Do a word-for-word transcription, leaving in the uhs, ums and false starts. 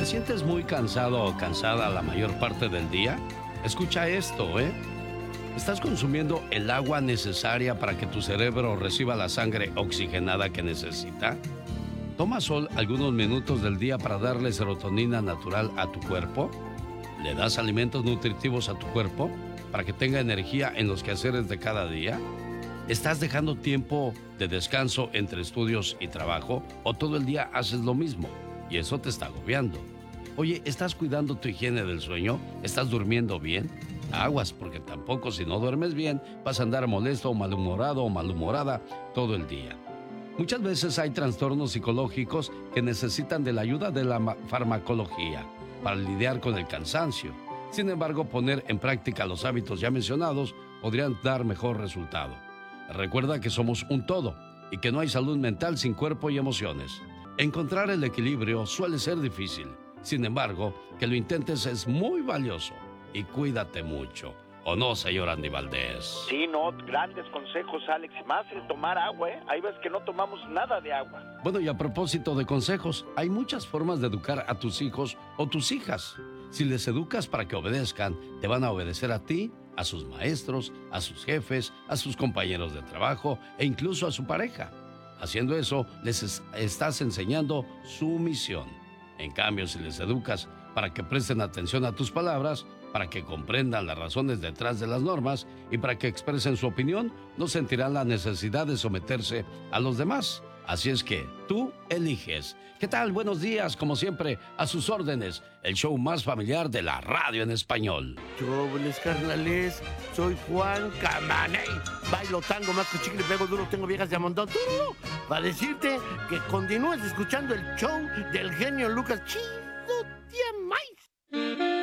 sientes muy cansado o cansada la mayor parte del día, escucha esto, ¿eh? ¿Estás consumiendo el agua necesaria para que tu cerebro reciba la sangre oxigenada que necesita? ¿Toma sol algunos minutos del día para darle serotonina natural a tu cuerpo? ¿Le das alimentos nutritivos a tu cuerpo para que tenga energía en los quehaceres de cada día? ¿Estás dejando tiempo de descanso entre estudios y trabajo o todo el día haces lo mismo y eso te está agobiando? Oye, ¿estás cuidando tu higiene del sueño? ¿Estás durmiendo bien? Aguas, porque tampoco si no duermes bien vas a andar molesto o malhumorado o malhumorada todo el día. Muchas veces hay trastornos psicológicos que necesitan de la ayuda de la farmacología para lidiar con el cansancio. Sin embargo, poner en práctica los hábitos ya mencionados podrían dar mejor resultado. Recuerda que somos un todo y que no hay salud mental sin cuerpo y emociones. Encontrar el equilibrio suele ser difícil. Sin embargo, que lo intentes es muy valioso. Y cuídate mucho. ¿O no, señor Andy Valdés? Sí, no, grandes consejos, Alex. Más el tomar agua, ¿eh? Hay veces que no tomamos nada de agua. Bueno, y a propósito de consejos, hay muchas formas de educar a tus hijos o tus hijas. Si les educas para que obedezcan, te van a obedecer a ti, a sus maestros, a sus jefes, a sus compañeros de trabajo e incluso a su pareja. Haciendo eso, les es- estás enseñando sumisión. En cambio, si les educas para que presten atención a tus palabras, para que comprendan las razones detrás de las normas y para que expresen su opinión, no sentirán la necesidad de someterse a los demás. Así es que tú eliges. ¿Qué tal? Buenos días, como siempre, a sus órdenes, el show más familiar de la radio en español. Jóvenes carnales, soy Juan Camaney. Bailo tango más que chicle, pego duro, tengo viejas de a montón. Para decirte que continúes escuchando el show del genio Lucas Chi.